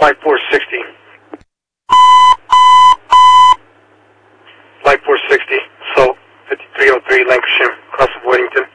Flight 460. Flight 460, so 5303 Lancashire, cross of Weddington.